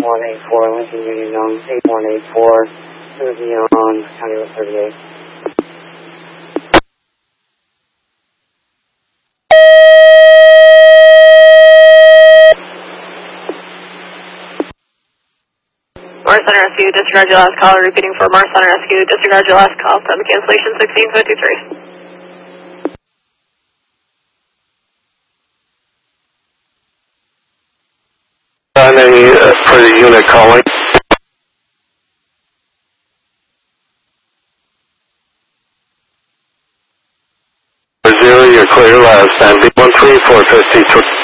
8184, Lincoln Union Zone, 8184, Susie on County Road 38. Mars Center Rescue, disregard your last call, repeating for Mars Center Rescue, disregard your last call, from cancellation 1653. For the unit calling. 0, you're clear last, and 13453.